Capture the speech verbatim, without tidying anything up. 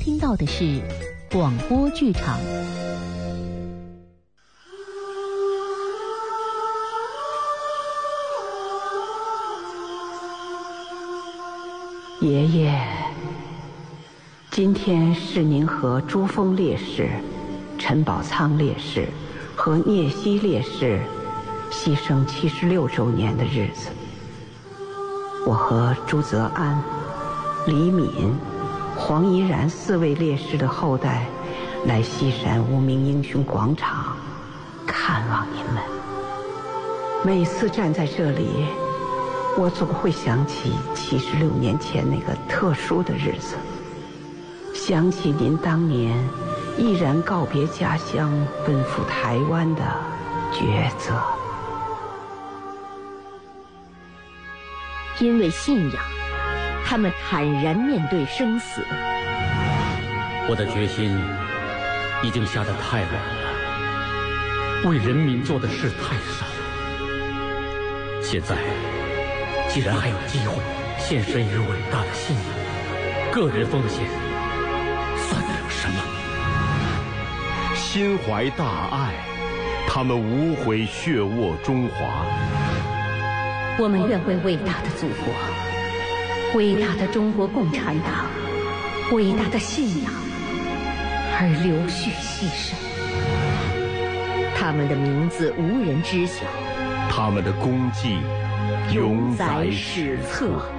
听到的是广播剧场。 爷爷，今天是您和珠峰烈士、陈宝仓烈士和聂西烈士牺牲七十六周年的日子。我和朱泽安、李敏、黄怡然四位烈士的后代来西山无名英雄广场看望您们。每次站在这里，我总会想起七十六年前那个特殊的日子，想起您当年毅然告别家乡奔赴台湾的抉择。 因为信仰，他们坦然面对生死。 我的决心已经下得太晚了，为人民做的事太少。现在既然还有机会献身于伟大的信仰，个人奉献算得了什么？ 心怀大爱，他们无悔血沃中华。 我们愿为伟大的祖国、伟大的中国共产党、伟大的信仰而流血牺牲。他们的名字无人知晓， 他们的功绩永载史册。